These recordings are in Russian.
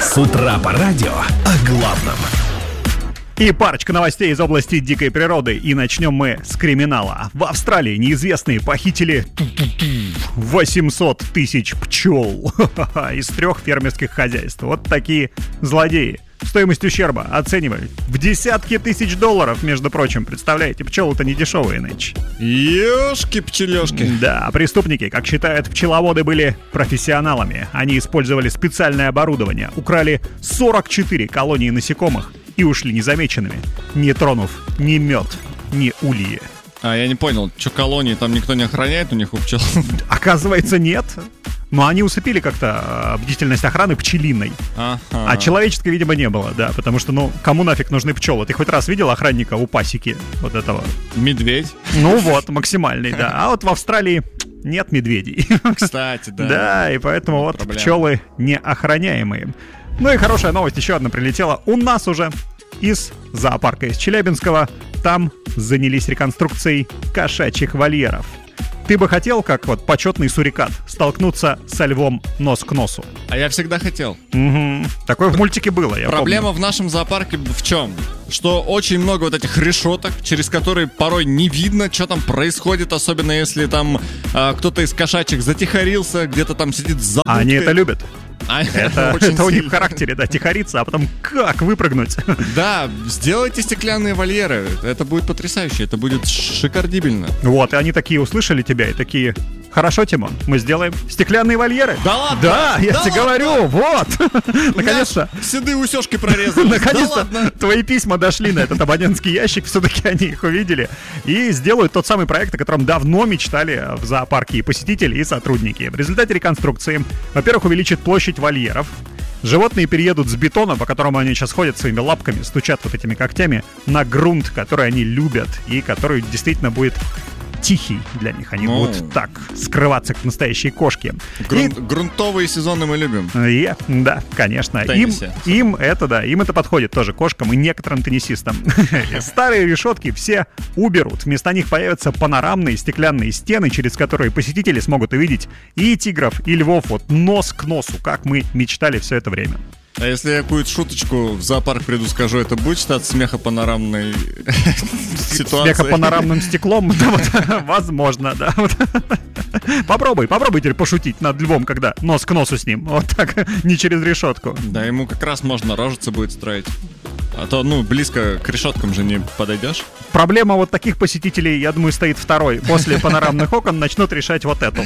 С утра по радио о главном. И парочка новостей из области дикой природы. И начнем мы с криминала. В Австралии неизвестные похитили 800 тысяч пчел из 3 фермерских хозяйств. Вот такие злодеи. Стоимость ущерба оценивают в десятки тысяч долларов, между прочим. Представляете, пчелы-то не дешевые нынче. Ёшки-пчелёшки. Да, преступники, как считают пчеловоды, были профессионалами. Они использовали специальное оборудование, украли 44 колонии насекомых и ушли незамеченными, не тронув ни мед, ни ульи. А я не понял, что колонии там никто не охраняет у них, у пчел? Оказывается, нет. Но они усыпили как-то бдительность охраны пчелиной. А человеческой, видимо, не было, да. Потому что, кому нафиг нужны пчелы? Ты хоть раз видел охранника у пасеки вот этого? Медведь. Ну вот, максимальный, да. А вот в Австралии нет медведей. Кстати, да. Да, и поэтому вот проблема. Пчелы неохраняемые. Ну и хорошая новость, еще одна прилетела у нас уже из зоопарка из Челябинского. Там занялись реконструкцией кошачьих вольеров. Ты бы хотел, как вот почетный сурикат, столкнуться со львом нос к носу? А я всегда хотел. Угу. Такое в мультике было, я Проблема помню. в нашем зоопарке в чем? Что очень много вот этих решеток, через которые порой не видно, что там происходит, особенно если там кто-то из кошачьих затихарился, где-то там сидит за будкой. Они это любят. Это у них в сильно. характере, да, тихориться, а потом как выпрыгнуть? Да, сделайте стеклянные вольеры. Это будет потрясающе, это будет шикардибельно. Вот, и они такие услышали тебя и такие: хорошо, Тимон, мы сделаем стеклянные вольеры. Да ладно? Да, я Да тебе ладно? говорю, вот. Наконец-то. Седые усёшки прорезали. Наконец-то твои письма дошли на этот абонентский ящик, все-таки они их увидели. И сделают тот самый проект, о котором давно мечтали в зоопарке и посетители, и сотрудники. В результате реконструкции, во-первых, увеличит площадь вольеров. Животные переедут с бетона, по которому они сейчас ходят своими лапками, стучат вот этими когтями, на грунт, который они любят и который действительно будет тихий для них. Они будут так скрываться, как настоящие кошки. Грунтовые сезоны мы любим. Да, конечно. Теннисе. Им это подходит тоже, кошкам и некоторым теннисистам. Старые решетки все уберут. Вместо них появятся панорамные стеклянные стены, через которые посетители смогут увидеть и тигров, и львов вот нос к носу, как мы мечтали все это время. А если я какую-то шуточку в зоопарк приду, скажу, это будет считаться смехопанорамной ситуацией? Смехопанорамным стеклом? Возможно, да. Попробуй теперь пошутить над львом, когда нос к носу с ним. Вот так, не через решетку. Да, ему как раз можно рожицы будет строить. А то, близко к решеткам же не подойдешь. Проблема вот таких посетителей, я думаю, стоит второй. После панорамных окон начнут решать вот эту.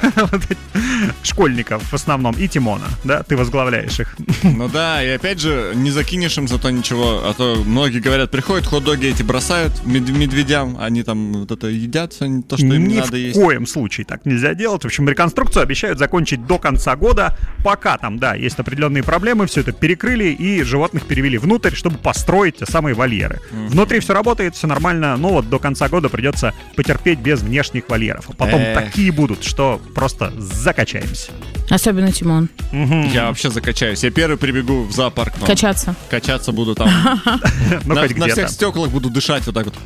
Школьников в основном и Тимона, да, ты возглавляешь их. Ну да, и опять же, не закинешь им зато ничего. А то многие говорят, приходят, хот-доги эти бросают медведям, они там вот это едят, то, что им надо есть. Ни в коем случае так нельзя делать. В общем, реконструкцию обещают закончить до конца года. Пока там, да, есть определенные проблемы, все это перекрыли и животных перевели внутрь, чтобы построить те самые вольеры. Внутри все работает, все нормально, но вот до конца года придется потерпеть без внешних вольеров. Потом такие будут, что просто закачаемся. Особенно Тимон. Я вообще закачаюсь. Я первый прибегу в зоопарк. Качаться. Качаться буду там. На всех стеклах буду дышать вот так вот.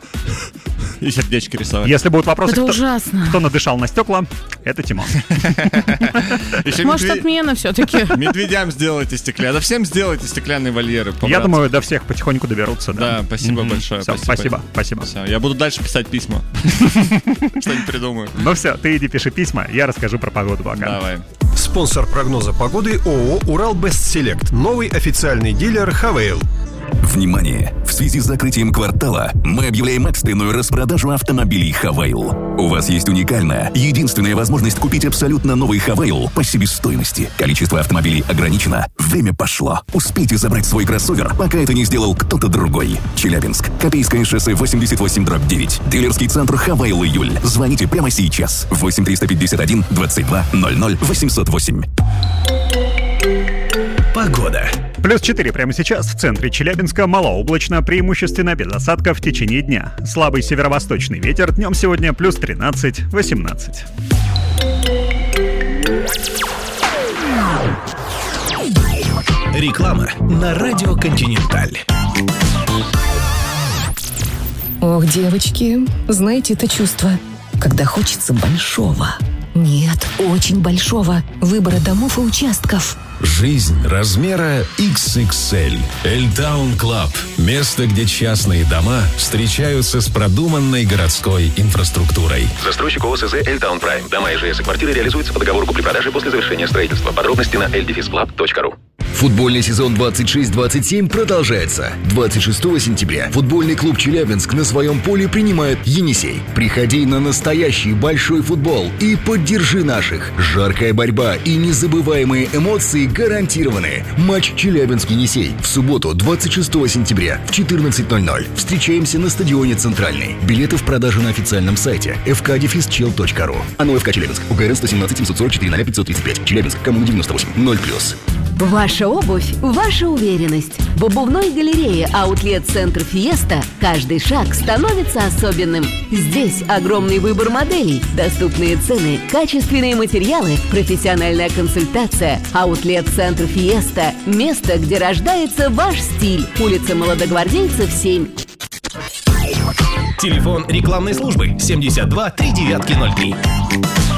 И сердечки рисовать. Если будут вопросы, это ужасно. Кто надышал на стекла, это Тимон. Может, отмена все-таки. Медведям сделайте стеклянные. Да всем сделайте стеклянные вольеры. Я думаю, до всех потихоньку доберутся. Да, спасибо большое. Спасибо. Все, я буду дальше писать письма. Что-нибудь придумаю. Ну все, ты иди пиши письма, я расскажу про погоду пока. Давай. Спонсор прогноза погоды ООО «Урал Бест Селект». Новый официальный дилер «Хавейл». Внимание! В связи с закрытием квартала мы объявляем экстренную распродажу автомобилей «Хавейл». У вас есть уникальная, единственная возможность купить абсолютно новый «Хавейл» по себестоимости. Количество автомобилей ограничено. Время пошло. Успейте забрать свой кроссовер, пока это не сделал кто-то другой. Челябинск. Копейское шоссе 88/9. Дилерский центр «Хавейл Июль». Звоните прямо сейчас. 8-351 22 00 808. Погода. +4 прямо сейчас в центре Челябинска. Малооблачно, преимущественно без осадков в течение дня. Слабый северо-восточный ветер. Днем сегодня +13-18. Реклама на радио «Континенталь». Ох, девочки, знаете это чувство, когда хочется большого, Нет, очень большого. Выбора домов и участков. Жизнь размера XXL. Эльтаун Клаб. Место, где частные дома встречаются с продуманной городской инфраструктурой. Застройщик ОСЗ Эльтаун Прайм. Дома ИЖС и квартиры реализуются по договору купли-продажи после завершения строительства. Подробности на ldefisclub.ru. Футбольный сезон 26-27 продолжается. 26 сентября футбольный клуб «Челябинск» на своем поле принимает «Енисей». Приходи на настоящий большой футбол и поддержи наших. Жаркая борьба и незабываемые эмоции гарантированы. Матч «Челябинск-Енисей» в субботу 26 сентября в 14:00. Встречаемся на стадионе «Центральный». Билеты в продаже на официальном сайте fkdefischill.ru. АНО ФК Челябинск. УГРН 117 744 0535. Челябинск. Коммуна 98. 0+. Ваша обувь, ваша уверенность. В обувной галерее Аутлет-центр Фиеста каждый шаг становится особенным. Здесь огромный выбор моделей, доступные цены, качественные материалы, профессиональная консультация. Аутлет-центр Фиеста – место, где рождается ваш стиль. Улица Молодогвардейцев, 7. Телефон рекламной службы 72 3903.